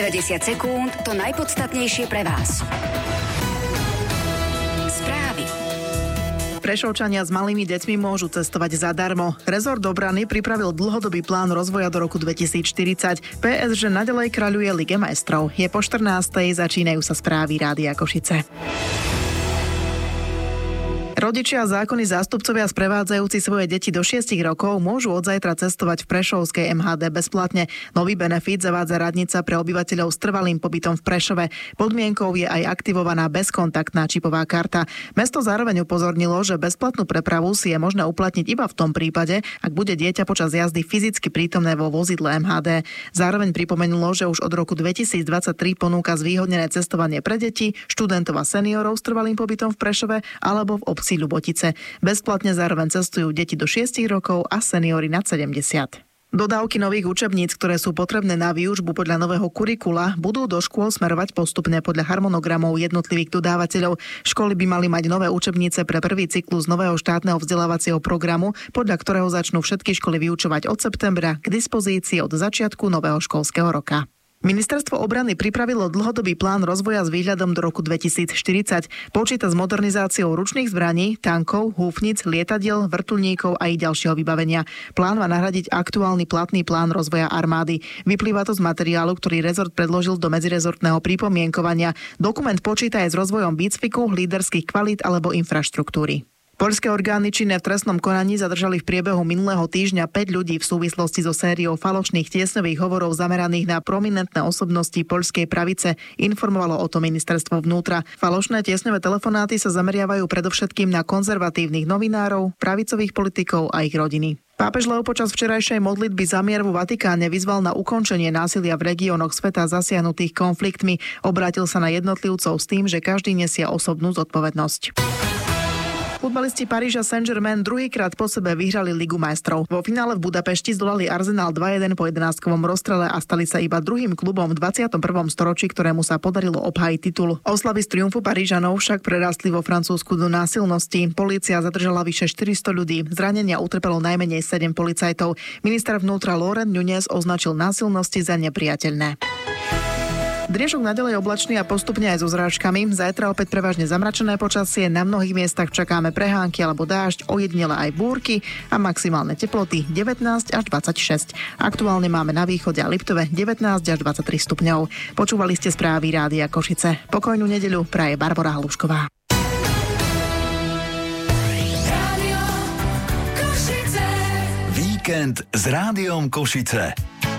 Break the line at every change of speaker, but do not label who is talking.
90 sekúnd to najpodstatnejšie pre vás. Správy.
Prešovčania s malými deťmi môžu cestovať zadarmo. Rezort obrany pripravil dlhodobý plán rozvoja do roku 2040. PSG naďalej kráľuje Lige majstrov. Je po 14:00, začínajú sa správy Rádia Košice. Rodičia a zákonní zástupcovia sprevádzajúci svoje deti do 6 rokov môžu od zajtra cestovať v prešovskej MHD bezplatne. Nový benefit zavádza radnica pre obyvateľov s trvalým pobytom v Prešove. Podmienkou je aj aktivovaná bezkontaktná čipová karta. Mesto zároveň upozornilo, že bezplatnú prepravu si je možné uplatniť iba v tom prípade, ak bude dieťa počas jazdy fyzicky prítomné vo vozidle MHD. Zároveň pripomenulo, že už od roku 2023 ponúka zvýhodnené cestovanie pre deti, študentov a seniorov s trvalým pobytom v Prešove alebo v obci Ľubotice. Bezplatne zároveň cestujú deti do 6 rokov a seniori nad 70. Dodávky nových učebníc, ktoré sú potrebné na výučbu podľa nového kurikula, budú do škôl smerovať postupne podľa harmonogramov jednotlivých dodávateľov. Školy by mali mať nové učebnice pre prvý cyklus nového štátneho vzdelávacieho programu, podľa ktorého začnú všetky školy vyučovať od septembra k dispozícii od začiatku nového školského roka. Ministerstvo obrany pripravilo dlhodobý plán rozvoja s výhľadom do roku 2040. Počíta s modernizáciou ručných zbraní, tankov, húfnic, lietadiel, vrtuľníkov a ich ďalšieho vybavenia. Plán má nahradiť aktuálny platný plán rozvoja armády. Vyplýva to z materiálu, ktorý rezort predložil do medzirezortného pripomienkovania. Dokument počíta aj s rozvojom výcviku, líderských kvalít alebo infraštruktúry. Poľské orgány činné v trestnom konaní zadržali v priebehu minulého týždňa 5 ľudí v súvislosti so sériou falošných tiesňových hovorov zameraných na prominentné osobnosti poľskej pravice, informovalo o tom ministerstvo vnútra. Falošné tiesňové telefonáty sa zameriavajú predovšetkým na konzervatívnych novinárov, pravicových politikov a ich rodiny. Pápež Leo počas včerajšej modlitby za mier vo Vatikáne vyzval na ukončenie násilia v regiónoch sveta zasiahnutých konfliktmi. Obrátil sa na jednotlivcov s tým, že každý nesie osobnú zodpovednosť. Futbalisti Paríža Saint-Germain druhýkrát po sebe vyhrali Ligu majstrov. Vo finále v Budapešti zdolali Arsenal 2-1 po 11-kovom rozstrele a stali sa iba druhým klubom v 21. storočí, ktorému sa podarilo obhájiť titul. Oslavy z triumfu Parížanov však prerastli vo Francúzsku do násilností. Polícia zadržala vyše 400 ľudí. Zranenia utrpelo najmenej 7 policajtov. Minister vnútra Laurent Nunez označil násilnosti za nepriateľné. Dnešok naďalej oblačný a postupne aj so zrážkami. Zajtra opäť prevažne zamračené počasie, na mnohých miestach čakáme prehánky alebo dážď, ojedinele aj búrky a maximálne teploty 19 až 26. Aktuálne máme na východe a Liptove 19 až 23 stupňov. Počúvali ste správy Rádia Košice. Pokojnú nedeľu praje Barbora Halušková.
Víkend s Rádiom Košice.